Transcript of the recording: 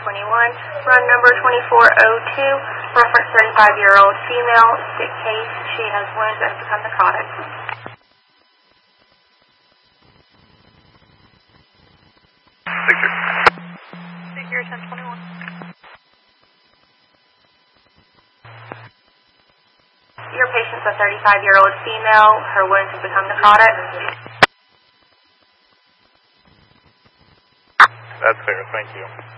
Run number 2402, reference 35-year-old female, sick case. She has wounds that have become necrotic. Figure 1021. Your patient's a 35-year-old female. Her wounds have become necrotic. That's fair, thank you.